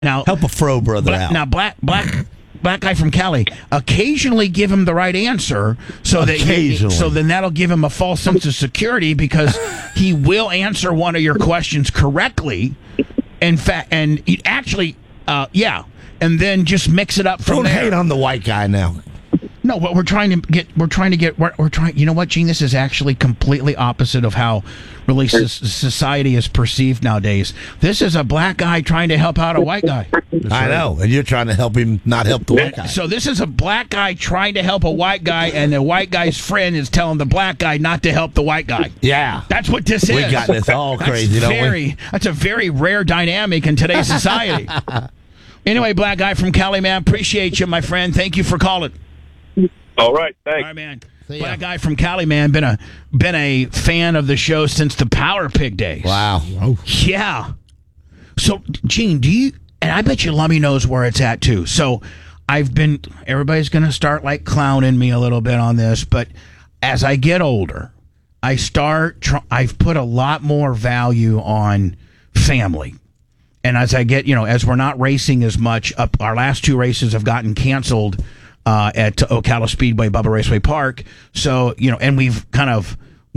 Now help a fro brother out. Now black guy from Cali, occasionally give him the right answer, so then that'll give him a false sense of security because he will answer one of your questions correctly. In fact, and he actually, and then just mix it up from Don't there. hate on the white guy now. No, what we're trying to get. You know what, Gene? This is actually completely opposite of how really society is perceived nowadays. This is a black guy trying to help out a white guy. I know, and you're trying to help him not help the white guy. So this is a black guy trying to help a white guy, and the white guy's friend is telling the black guy not to help the white guy. Yeah, that's what this is. We got this all crazy, don't we? That's a very rare dynamic in today's society. Anyway, black guy from Cali, man, appreciate you, my friend. Thank you for calling. All right, thanks. All right, man. Black guy from Cali, man, been a fan of the show since the Power Pig days. Wow. Yeah. So, Gene, and I bet you Lummy knows where it's at too. So, everybody's going to start like clowning me a little bit on this, but as I get older, I've put a lot more value on family. And as I get, as we're not racing as much, our last 2 races have gotten canceled at Ocala Speedway, Bubba Raceway Park. So, and we've kind of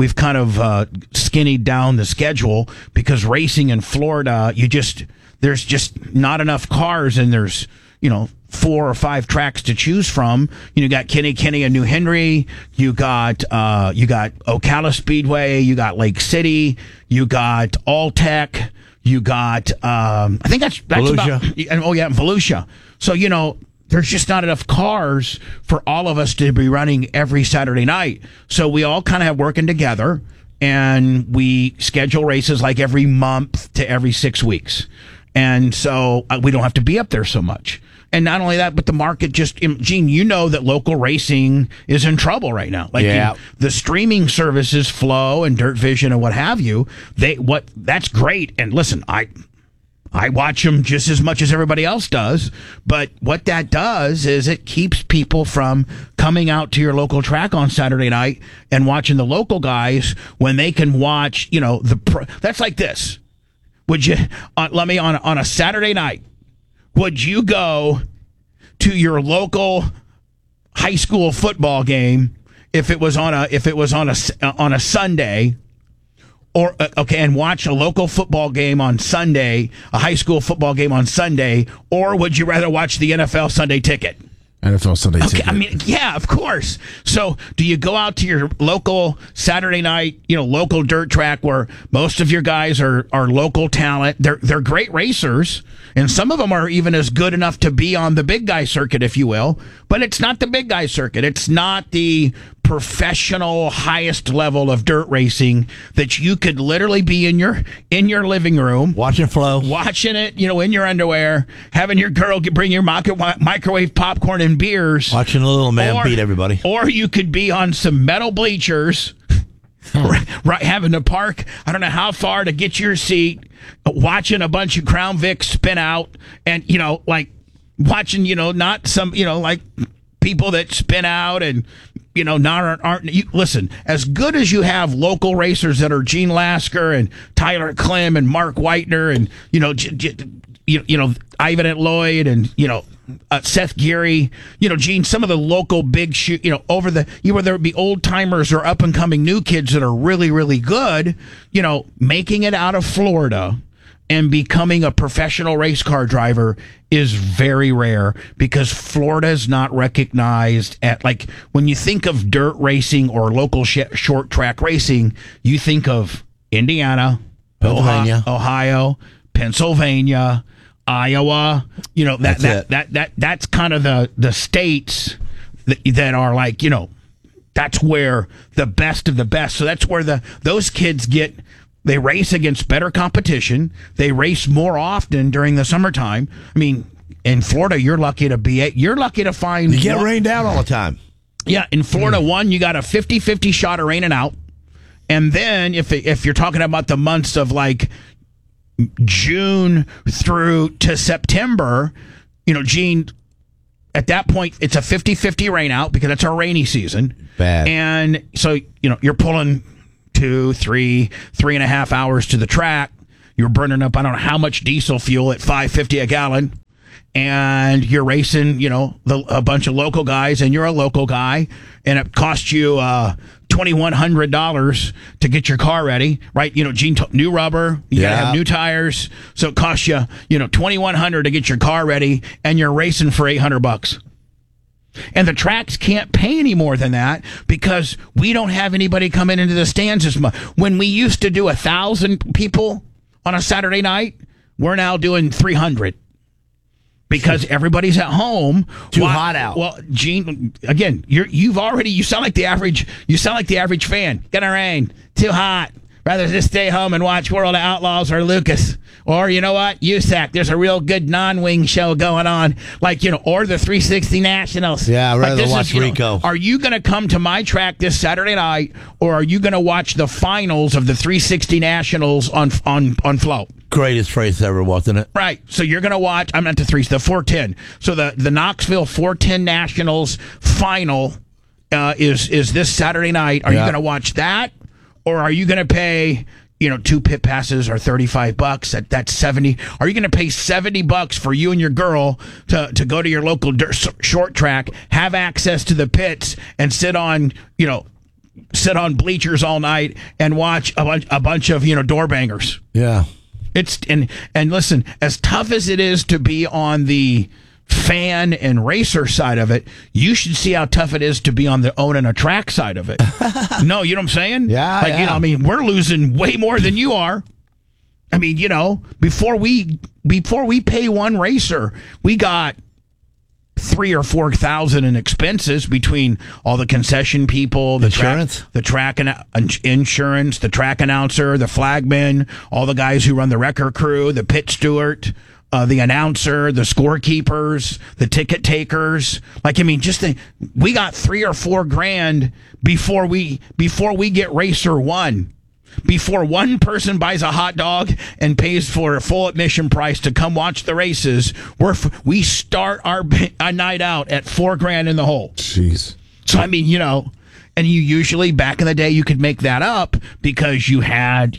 skinnied down the schedule because racing in Florida, there's just not enough cars, and there's, 4 or 5 tracks to choose from. You got Kenny and New Henry. You got Ocala Speedway. You got Lake City. You got Alltech. You got, I think that's Volusia. And Volusia. So, there's just not enough cars for all of us to be running every Saturday night. So we all kind of have working together, and we schedule races like every month to every 6 weeks. And so we don't have to be up there so much. And not only that, but the market Gene, you know that local racing is in trouble right now. The streaming services, Flow and Dirt Vision and what have you, that's great. And listen, I watch them just as much as everybody else does, but what that does is it keeps people from coming out to your local track on Saturday night and watching the local guys when they can watch, that's like this. Would you, let me, on a Saturday night, would you go to your local high school football game if it was on a Sunday? Or and watch a local football game on Sunday, a high school football game on Sunday, or would you rather watch the NFL Sunday Ticket? NFL Sunday Ticket. I mean, yeah, of course. So, do you go out to your local Saturday night, local dirt track where most of your guys are local talent? They're great racers, and some of them are even as good enough to be on the big guy circuit, if you will. But it's not the big guy circuit. It's not the professional highest level of dirt racing that you could literally be in your living room watching it, in your underwear, having your girl bring your microwave popcorn and beers, watching a little man beat everybody. Or you could be on some metal bleachers, right, having to park I don't know how far to get your seat, watching a bunch of Crown Vic spin out, and watching not some like people that spin out and listen, as good as you have local racers that are Gene Lasker and Tyler Klim and Mark Whitener and Ivan at Lloyd and Seth Geary, Gene, some of the local big whether it be old timers or up and coming new kids that are really, really good, making it out of Florida and becoming a professional race car driver is very rare because Florida is not recognized when you think of dirt racing or local short track racing, you think of Indiana, Ohio, Pennsylvania, Iowa, that's kind of the states that are that's where the best of the best. So that's where those kids they race against better competition. They race more often during the summertime. I mean, in Florida, you're lucky to find. You get rained out all the time. Yeah, in Florida, you got a 50-50 shot of raining out. And then if you're talking about the months of June through to September, Gene, at that point, it's a 50-50 rain out because it's our rainy season. Bad. And so, you're pulling 2, 3, 3.5 hours to the track. You're burning up, I don't know how much diesel fuel at $5.50 a gallon. And you're racing, a bunch of local guys, and you're a local guy, and it costs you $2,100 to get your car ready, right? Gene, new rubber, you gotta have new tires, so it costs you, $2,100 to get your car ready, and you're racing for $800. And the tracks can't pay any more than that because we don't have anybody coming into the stands as much. When we used to do 1,000 people on a Saturday night, we're now doing 300. Because everybody's at home. Too hot out. Well, Gene, again, you sound like the average fan. Gonna rain. Too hot. Rather just stay home and watch World of Outlaws or Lucas. Or you know what? USAC. There's a real good non-wing show going on. Or the 360 Nationals. Yeah, I'd rather watch Rico. Are you going to come to my track this Saturday night, or are you going to watch the finals of the 360 Nationals on Flow? Greatest race ever, wasn't it? Right. So you're going to watch, I'm not the 410. So the Knoxville 410 Nationals final is this Saturday night. Are you going to watch that? Or are you going to pay, 2 pit passes or $35? That's 70. Are you going to pay $70 for you and your girl to go to your local short track, have access to the pits, and sit on bleachers all night and watch a bunch of door bangers? Yeah. It's and listen, as tough as it is to be on the fan and racer side of it, you should see how tough it is to be on the owning a track side of it. No, you know what I'm saying? Yeah. We're losing way more than you are. Before we pay one racer, we got 3,000 or 4,000 in expenses between all the concession people, the insurance, insurance, the track announcer, the flagman, all the guys who run the wrecker crew, the pit steward, the announcer, the scorekeepers, the ticket takers. We got $3,000 or $4,000 before we get racer one. Before one person buys a hot dog and pays for a full admission price to come watch the races, we start our night out at $4,000 in the hole. Jeez. So and you usually back in the day you could make that up because you had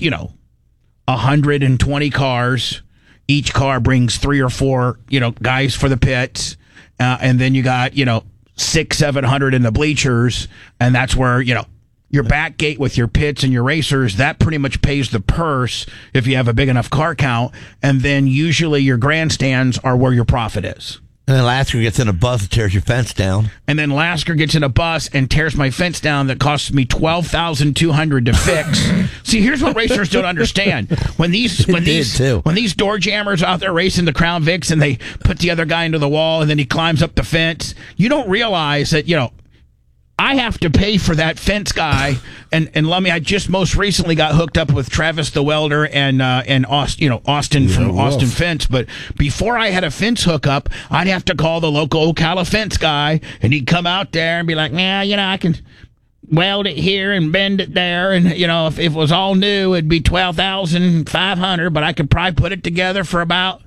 120 cars. Each car brings 3 or 4 guys for the pits, and then you got 600-700 in the bleachers, and that's where your back gate with your pits and your racers, that pretty much pays the purse if you have a big enough car count. And then usually your grandstands are where your profit is. And then Lasker gets in a bus and tears your fence down. And then Lasker gets in a bus and tears my fence down that costs me $12,200 to fix. See, here's what racers don't understand. When these door jammers out there racing the Crown Vics and they put the other guy into the wall and then he climbs up the fence, you don't realize that, I have to pay for that fence guy, and I just most recently got hooked up with Travis the welder and Austin from Austin Fence. But before I had a fence hookup, I'd have to call the local Ocala fence guy, and he'd come out there and be like, I can weld it here and bend it there, and if it was all new, it'd be $12,500, but I could probably put it together for about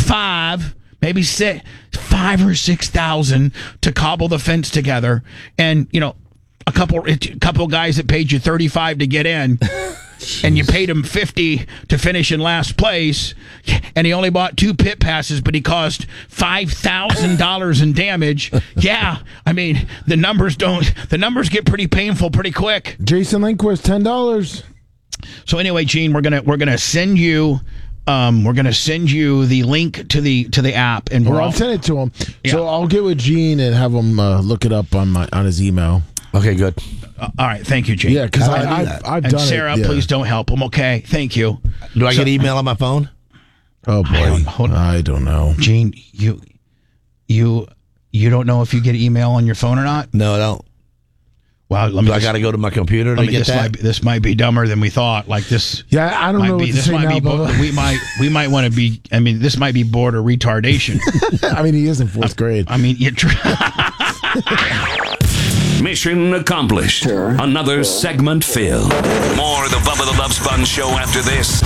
maybe 5,000 or 6,000 to cobble the fence together, and a couple guys that paid you $35 to get in, and you paid him $50 to finish in last place, and he only bought 2 pit passes, but he caused $5,000 in damage. Yeah, the numbers get pretty painful pretty quick. Jason Lindquist, $10. So anyway, Gene, we're gonna send you. We're going to send you the link to the app, and I'll send it to him. Yeah. So I'll get with Gene and have him look it up on his email. Okay, good. All right, thank you, Gene. Yeah, because I've done Sarah, it. Yeah. please don't help him. Okay, thank you. Do I get email on my phone? Oh boy, I don't know. Gene, you don't know if you get email on your phone or not? No, I don't. Well, I got to go to my computer to get that? This might be dumber than we thought. Yeah, I don't know what to say now, we might want to be. This might be border retardation. He is in 4th grade. Mission accomplished. Sure. Another segment filled. More of the Bubba the Love Sponge show after this.